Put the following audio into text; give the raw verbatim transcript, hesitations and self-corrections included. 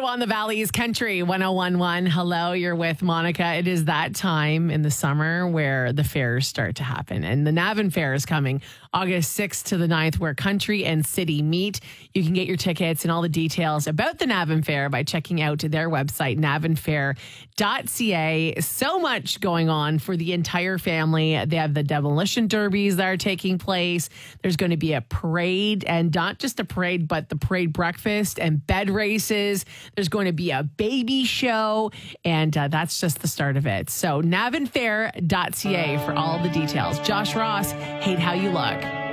on the Valley's Country one oh one one. Hello, you're with Monica. It is that time in the summer where the fairs start to happen. And the Navan Fair is coming August sixth to the ninth, where country and city meet. You can get your tickets and all the details about the Navan Fair by checking out their website, navan fair dot c a. So much going on for the entire family. They have the demolition derbies that are taking place. There's going to be a parade, and not just a parade, but the parade breakfast and bed races. There's going to be a baby show, and uh, that's just the start of it. So navan fair dot c a for all the details. Josh Ross, Hate How You Look.